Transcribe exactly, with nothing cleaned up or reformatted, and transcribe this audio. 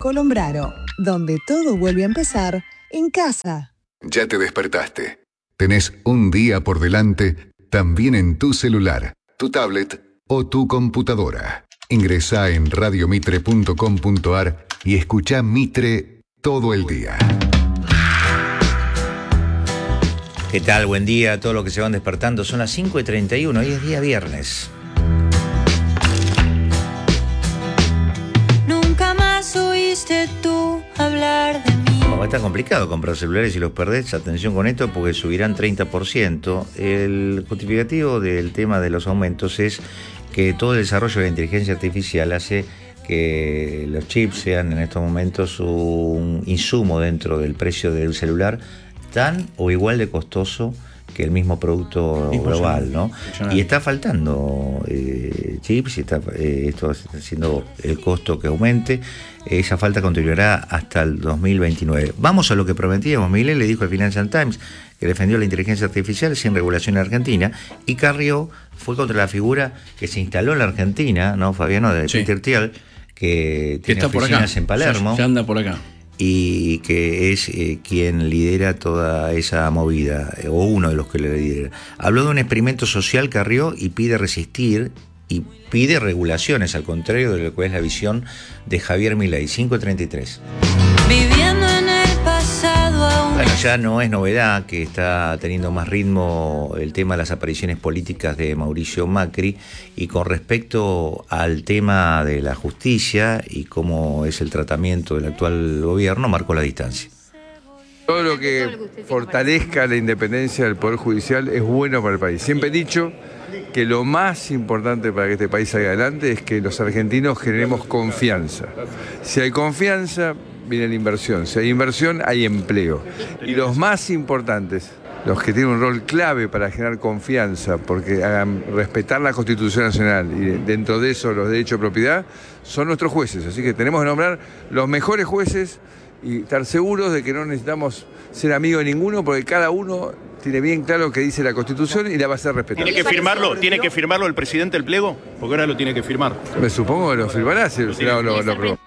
Colombraro, donde todo vuelve a empezar en casa. Ya te despertaste. Tenés un día por delante, también en tu celular, tu tablet o tu computadora. Ingresá en radio mitre punto com punto ar y escuchá Mitre todo el día. ¿Qué tal? Buen día a todos los que se van despertando. Son las cinco y treinta y uno, hoy es día viernes. Nunca más oíste tú hablar de mí. Como está complicado comprar celulares y los perdés, atención con esto porque subirán treinta por ciento. El justificativo del tema de los aumentos es que todo el desarrollo de la inteligencia artificial hace que los chips sean en estos momentos un insumo dentro del precio del celular tan o igual de costoso que el mismo producto global, ¿no? Y está faltando eh, chips, y está, eh, esto está haciendo el costo que aumente. Esa falta continuará hasta el dos mil veintinueve. Vamos a lo que prometíamos. Milei le dijo al Financial Times que defendió la inteligencia artificial sin regulación en Argentina, y Carrió fue contra la figura que se instaló en la Argentina, ¿no, Fabiano? De sí. Peter Thiel, que tiene está oficinas por acá. en Palermo. Ya, ya anda por acá. Y que es eh, quien lidera toda esa movida, eh, o uno de los que le lidera. Habló de un experimento social, Carrió, y pide resistir y pide regulaciones, al contrario de lo que es la visión de Javier Milei. cinco treinta y tres. Viviendo en el pasado aún. Bueno, ya no es novedad que está teniendo más ritmo el tema de las apariciones políticas de Mauricio Macri, y con respecto al tema de la justicia y cómo es el tratamiento del actual gobierno, marcó la distancia. Todo lo que fortalezca la independencia del Poder Judicial es bueno para el país. Siempre he dicho que lo más importante para que este país salga adelante es que los argentinos generemos confianza. Si hay confianza, viene la inversión. Si hay inversión, hay empleo. Y los más importantes, los que tienen un rol clave para generar confianza, porque hagan respetar la Constitución Nacional y dentro de eso los derechos de propiedad, son nuestros jueces. Así que tenemos que nombrar los mejores jueces y estar seguros de que no necesitamos ser amigos de ninguno, porque cada uno tiene bien claro lo que dice la Constitución y la va a hacer respetar. ¿Tiene que firmarlo? ¿Tiene que firmarlo el presidente del pliego? Porque ahora lo tiene que firmar. Me supongo que lo firmará si el Senado lo, lo aprobó.